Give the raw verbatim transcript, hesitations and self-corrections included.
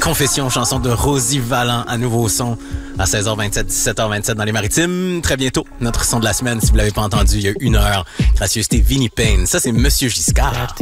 Confession, chanson de Rosie Vallant, à nouveau au son à seize heures vingt-sept, dix-sept heures vingt-sept dans les Maritimes. Très bientôt, notre son de la semaine, si vous l'avez pas entendu, il y a une heure. Gracieuseté Vinnie Payne. Ça, c'est Monsieur Giscard.